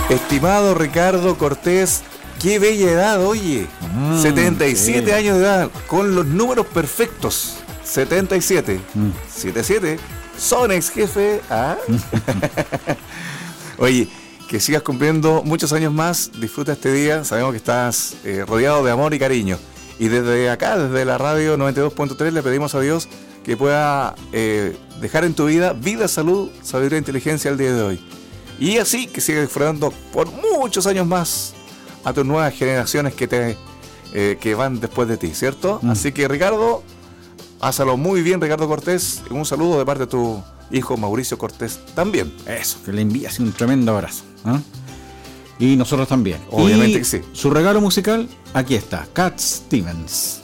Estimado Ricardo Cortés, qué bella edad, oye. 77 años de edad, con los números perfectos. 77. 77. Son ex jefe. ¿Ah? Oye, que sigas cumpliendo muchos años más. Disfruta este día. Sabemos que estás rodeado de amor y cariño. Y desde acá, desde la radio 92.3, le pedimos a Dios que pueda dejar en tu vida, salud, sabiduría e inteligencia el día de hoy. Y así que sigas disfrutando por muchos años más a tus nuevas generaciones que van después de ti, ¿cierto? Así que Ricardo, hazlo muy bien, Ricardo Cortés. Un saludo de parte de tu hijo Mauricio Cortés también. Eso, que le envías un tremendo abrazo, ¿eh? Y nosotros también. Obviamente y que sí. Su regalo musical, aquí está, Cat Stevens.